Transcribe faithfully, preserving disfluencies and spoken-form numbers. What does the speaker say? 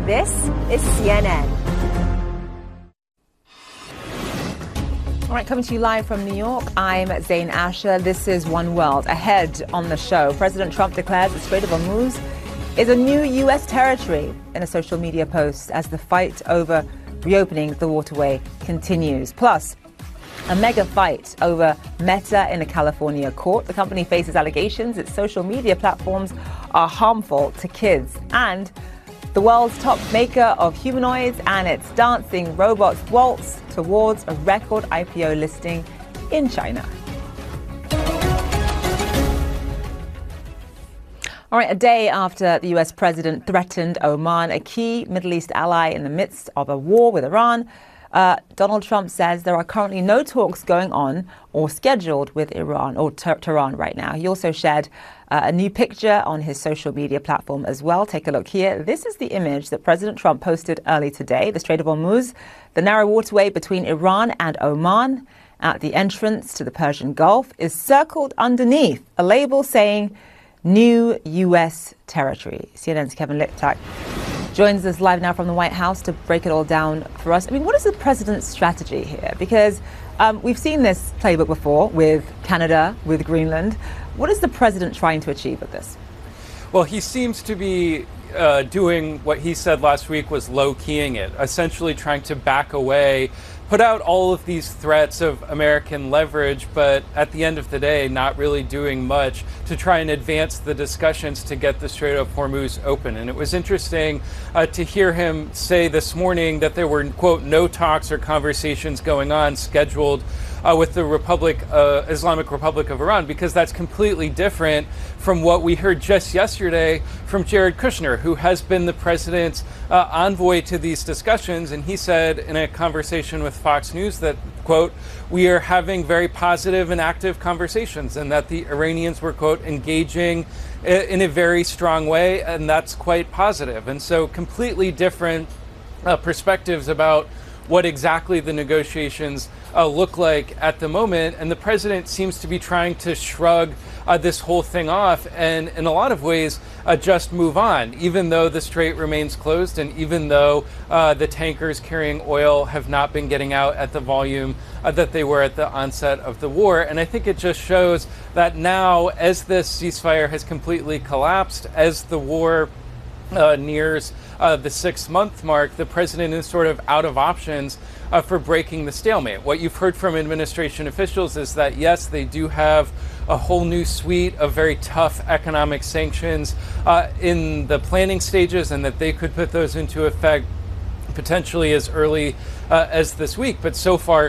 This is C N N. All right, coming to you live from New York, I'm Zain Asher. This is One World. Ahead on the show, President Trump declares the Strait of Hormuz is a new U S territory in a social media post as the fight over reopening the waterway continues. Plus, a mega fight over Meta in a California court. The company faces allegations its social media platforms are harmful to kids. And the world's top maker of humanoids and its dancing robots waltz towards a record I P O listing in China. All right, a day after the U S president threatened Oman, a key Middle East ally in the midst of a war with Iran, uh, Donald Trump says there are currently no talks going on or scheduled with Iran or Tehran right now. He also shared uh, a new picture on his social media platform as well. Take a look here. This is the image that President Trump posted early today. The Strait of Hormuz, the narrow waterway between Iran and Oman at the entrance to the Persian Gulf, is circled underneath a label saying new U S territory. C N N's Kevin Liptak joins us live now from the White House to break it all down for us. I mean, what is the president's strategy here? Because um, we've seen this playbook before with Canada, with Greenland. What is the president trying to achieve with this? Well, he seems to be uh, doing what he said last week was low-keying it, essentially trying to back away, put out all of these threats of American leverage, but at the end of the day, not really doing much to try and advance the discussions to get the Strait of Hormuz open. And it was interesting uh, to hear him say this morning that there were, quote, no talks or conversations going on scheduled uh, with the Republic, uh, Islamic Republic of Iran, because that's completely different from what we heard just yesterday from Jared Kushner, who has been the president's uh, envoy to these discussions. And he said in a conversation with Fox News that, quote, we are having very positive and active conversations, and that the Iranians were, quote, engaging in a very strong way, and that's quite positive. And so completely different uh, perspectives about what exactly the negotiations uh, look like at the moment. And the president seems to be trying to shrug uh, this whole thing off and in a lot of ways uh, just move on, even though the strait remains closed and even though uh, the tankers carrying oil have not been getting out at the volume uh, that they were at the onset of the war. And I think it just shows that now, as this ceasefire has completely collapsed, as the war Uh, nears uh, the six-month mark, the president is sort of out of options uh, for breaking the stalemate. What you've heard from administration officials is that, yes, they do have a whole new suite of very tough economic sanctions uh, in the planning stages, and that they could put those into effect potentially as early uh, as this week. But so far,